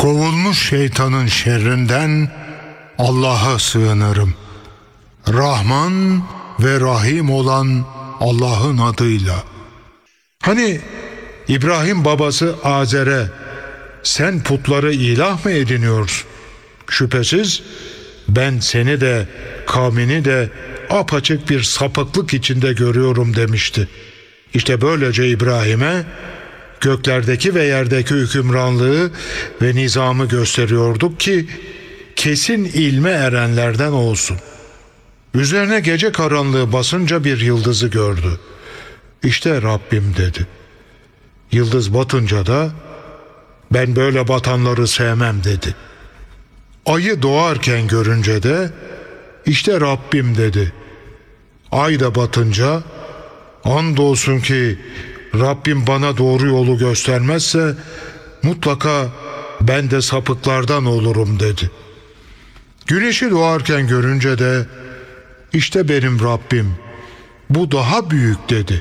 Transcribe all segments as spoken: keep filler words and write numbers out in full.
Kovulmuş şeytanın şerrinden Allah'a sığınırım. Rahman ve Rahim olan Allah'ın adıyla. Hani İbrahim babası Azer'e sen putları ilah mı ediniyorsun? Şüphesiz ben seni de kavmini de apaçık bir sapıklık içinde görüyorum demişti. İşte böylece İbrahim'e göklerdeki ve yerdeki hükümranlığı ve nizamı gösteriyorduk ki kesin ilme erenlerden olsun. Üzerine gece karanlığı basınca bir yıldızı gördü. İşte Rabbim dedi. Yıldız batınca da ben böyle batanları sevmem dedi. Ayı doğarken görünce de işte Rabbim dedi. Ay da batınca andolsun ki Rabbim bana doğru yolu göstermezse mutlaka ben de sapıklardan olurum dedi. Güneşi doğarken görünce de işte benim Rabbim bu daha büyük dedi.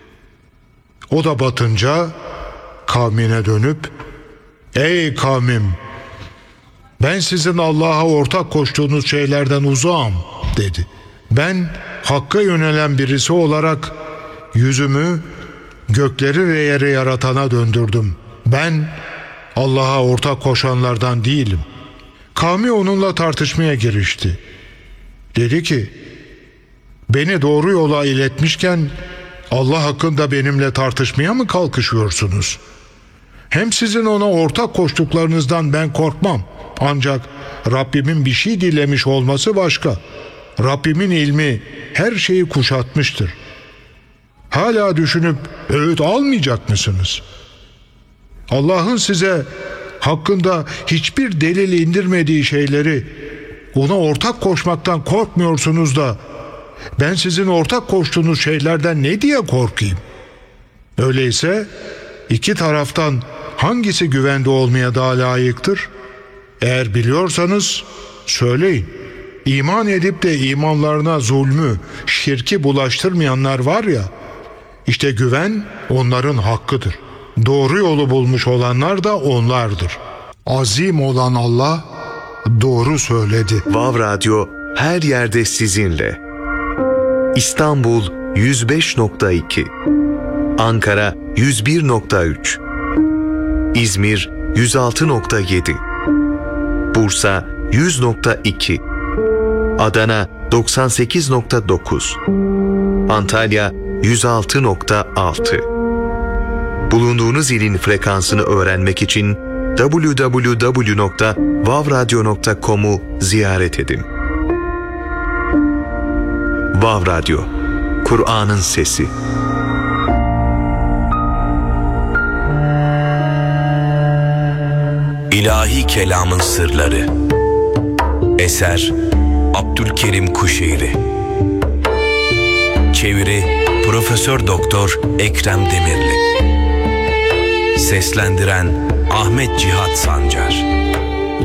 O da batınca kavmine dönüp ey kavmim ben sizin Allah'a ortak koştuğunuz şeylerden uzağım dedi. Ben hakka yönelen birisi olarak yüzümü gökleri ve yeri yaratana döndürdüm. Ben Allah'a ortak koşanlardan değilim. Kavmi onunla tartışmaya girişti. Dedi ki beni doğru yola iletmişken Allah hakkında benimle tartışmaya mı kalkışıyorsunuz? Hem sizin ona ortak koştuklarınızdan ben korkmam. Ancak Rabbimin bir şey dilemiş olması başka. Rabbimin ilmi her şeyi kuşatmıştır. Hala düşünüp öğüt almayacak mısınız? Allah'ın size hakkında hiçbir delil indirmediği şeyleri ona ortak koşmaktan korkmuyorsunuz da ben sizin ortak koştuğunuz şeylerden ne diye korkayım? Öyleyse iki taraftan hangisi güvende olmaya daha layıktır? Eğer biliyorsanız söyleyin. İman edip de imanlarına zulmü, şirki bulaştırmayanlar var ya, işte güven onların hakkıdır. Doğru yolu bulmuş olanlar da onlardır. Azim olan Allah doğru söyledi. Vav Radyo her yerde sizinle. İstanbul yüz beş nokta iki, Ankara yüz bir nokta üç, İzmir yüz altı nokta yedi, Bursa yüz nokta iki, Adana doksan sekiz nokta dokuz, Antalya yüz altı nokta altı. Bulunduğunuz ilin frekansını öğrenmek için double-u double-u double-u nokta vav radyo nokta com'u ziyaret edin. Vav Radyo, Kur'an'ın sesi. İlahi Kelamın Sırları. Eser Abdülkerim Kuşeyri. Çeviri Profesör Doktor Ekrem Demirli. Seslendiren Ahmet Cihat Sancar.